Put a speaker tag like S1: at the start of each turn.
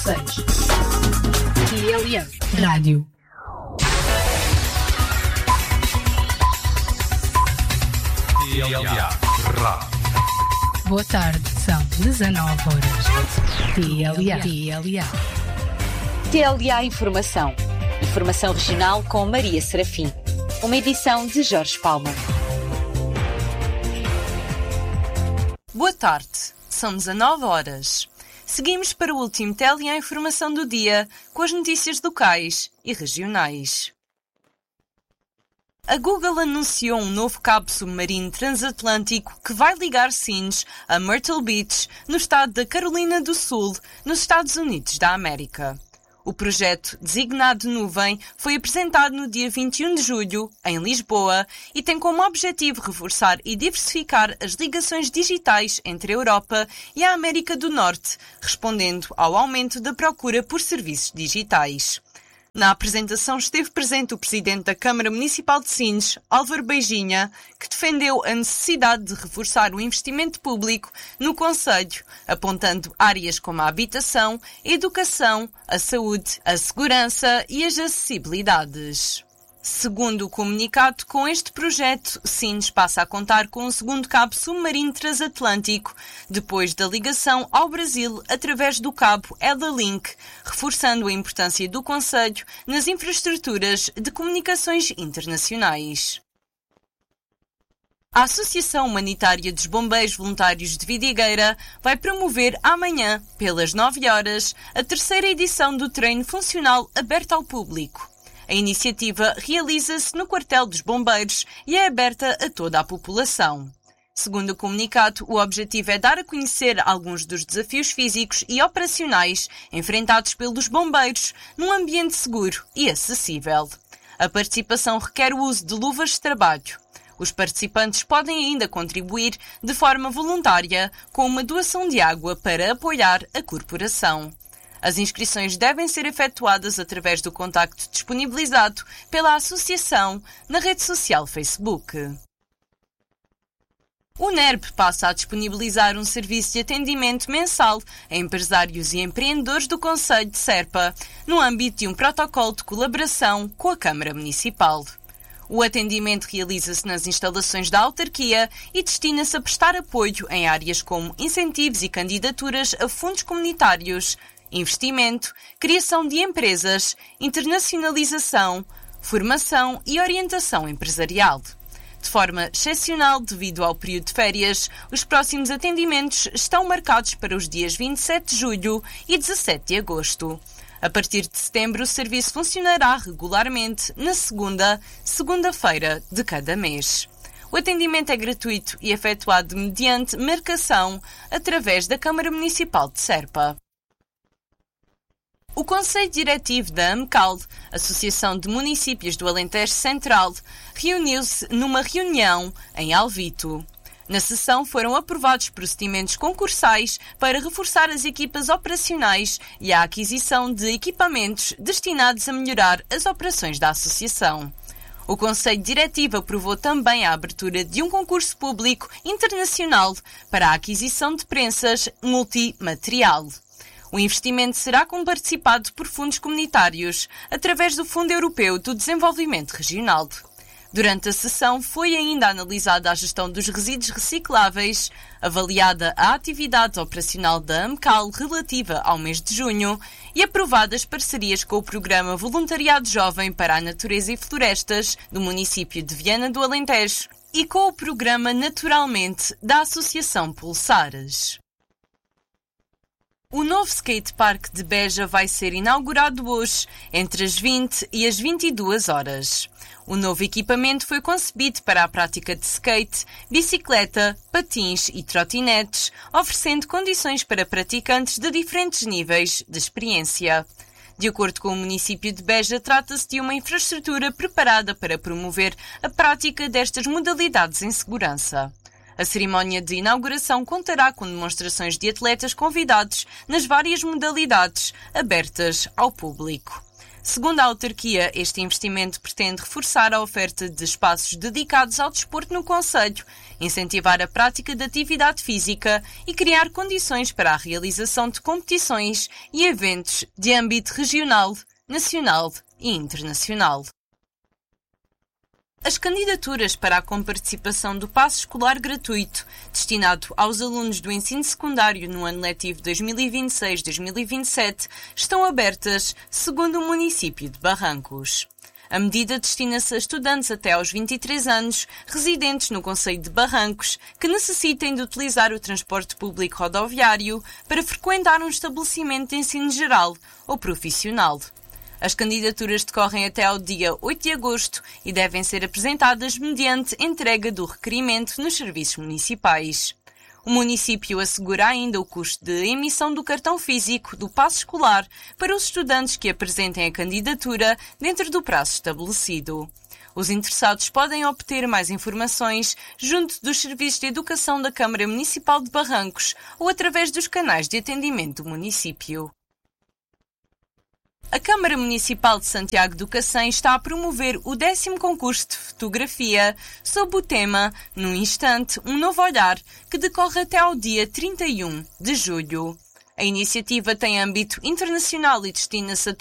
S1: 6. TLA Rádio.
S2: TLA Rádio.
S1: Boa tarde, são 19 horas. TLA.
S3: TLA Informação. Informação regional com Maria Serafim. Uma edição de Jorge Palma.
S4: Boa tarde, são 19 horas. Seguimos para o último TLA Informação do dia com as notícias locais e regionais. A Google anunciou um novo cabo submarino transatlântico que vai ligar Sines a Myrtle Beach, no estado da Carolina do Sul, nos Estados Unidos da América. O projeto, designado Nuvem, foi apresentado no dia 21 de julho, em Lisboa, e tem como objetivo reforçar e diversificar as ligações digitais entre a Europa e a América do Norte, respondendo ao aumento da procura por serviços digitais. Na apresentação esteve presente o presidente da Câmara Municipal de Sines, Álvaro Beijinha, que defendeu a necessidade de reforçar o investimento público no concelho, apontando áreas como a habitação, a educação, a saúde, a segurança e as acessibilidades. Segundo o comunicado, com este projeto, Sines passa a contar com um segundo cabo submarino transatlântico, depois da ligação ao Brasil através do cabo Ela-Link, reforçando a importância do concelho nas infraestruturas de comunicações internacionais. A Associação Humanitária dos Bombeiros Voluntários de Vidigueira vai promover amanhã, pelas 9 horas, a terceira edição do treino funcional aberto ao público. A iniciativa realiza-se no quartel dos bombeiros e é aberta a toda a população. Segundo o comunicado, o objetivo é dar a conhecer alguns dos desafios físicos e operacionais enfrentados pelos bombeiros num ambiente seguro e acessível. A participação requer o uso de luvas de trabalho. Os participantes podem ainda contribuir de forma voluntária com uma doação de água para apoiar a corporação. As inscrições devem ser efetuadas através do contacto disponibilizado pela Associação na rede social Facebook. O NERB passa a disponibilizar um serviço de atendimento mensal a empresários e empreendedores do concelho de Serpa, no âmbito de um protocolo de colaboração com a Câmara Municipal. O atendimento realiza-se nas instalações da autarquia e destina-se a prestar apoio em áreas como incentivos e candidaturas a fundos comunitários, investimento, criação de empresas, internacionalização, formação e orientação empresarial. De forma excepcional, devido ao período de férias, os próximos atendimentos estão marcados para os dias 27 de julho e 17 de agosto. A partir de setembro, o serviço funcionará regularmente na segunda-feira de cada mês. O atendimento é gratuito e efetuado mediante marcação através da Câmara Municipal de Serpa. O Conselho Diretivo da AMCAL, Associação de Municípios do Alentejo Central, reuniu-se numa reunião em Alvito. Na sessão foram aprovados procedimentos concursais para reforçar as equipas operacionais e a aquisição de equipamentos destinados a melhorar as operações da associação. O Conselho Diretivo aprovou também a abertura de um concurso público internacional para a aquisição de prensas multimaterial. O investimento será comparticipado por fundos comunitários, através do Fundo Europeu do Desenvolvimento Regional. Durante a sessão foi ainda analisada a gestão dos resíduos recicláveis, avaliada a atividade operacional da AMCAL relativa ao mês de junho e aprovadas parcerias com o Programa Voluntariado Jovem para a Natureza e Florestas do município de Viana do Alentejo e com o Programa Naturalmente da Associação Pulsares. O novo skatepark de Beja vai ser inaugurado hoje, entre as 20 e as 22 horas. O novo equipamento foi concebido para a prática de skate, bicicleta, patins e trotinetes, oferecendo condições para praticantes de diferentes níveis de experiência. De acordo com o município de Beja, trata-se de uma infraestrutura preparada para promover a prática destas modalidades em segurança. A cerimónia de inauguração contará com demonstrações de atletas convidados nas várias modalidades abertas ao público. Segundo a autarquia, este investimento pretende reforçar a oferta de espaços dedicados ao desporto no concelho, incentivar a prática de atividade física e criar condições para a realização de competições e eventos de âmbito regional, nacional e internacional. As candidaturas para a comparticipação do passe escolar gratuito, destinado aos alunos do ensino secundário no ano letivo 2026-2027, estão abertas, segundo o município de Barrancos. A medida destina-se a estudantes até aos 23 anos, residentes no concelho de Barrancos, que necessitem de utilizar o transporte público rodoviário para frequentar um estabelecimento de ensino geral ou profissional. As candidaturas decorrem até ao dia 8 de agosto e devem ser apresentadas mediante entrega do requerimento nos serviços municipais. O município assegura ainda o custo de emissão do cartão físico do passe escolar para os estudantes que apresentem a candidatura dentro do prazo estabelecido. Os interessados podem obter mais informações junto dos serviços de educação da Câmara Municipal de Barrancos ou através dos canais de atendimento do município. A Câmara Municipal de Santiago do Cacém está a promover o 10º concurso de fotografia sob o tema Num Instante, um Novo Olhar, que decorre até ao dia 31 de julho. A iniciativa tem âmbito internacional e destina-se a